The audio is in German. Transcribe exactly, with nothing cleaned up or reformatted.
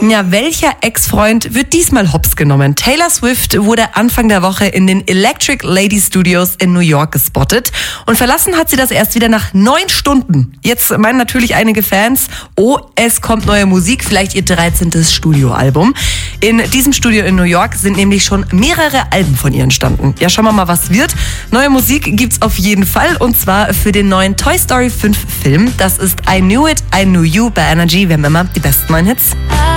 Ja, welcher Ex-Freund wird diesmal hops genommen? Taylor Swift wurde Anfang der Woche in den Electric Lady Studios in New York gespottet und verlassen hat sie das erst wieder nach neun Stunden. Jetzt meinen natürlich einige Fans, oh, es kommt neue Musik, vielleicht ihr dreizehntes Studioalbum. In diesem Studio in New York sind nämlich schon mehrere Alben von ihr entstanden. Ja, schauen wir mal, was wird. Neue Musik gibt's auf jeden Fall und zwar für den neuen Toy Story fünf Film. Das ist I Knew It, I Knew You bei Energy. Wir haben immer die besten neuen Hits.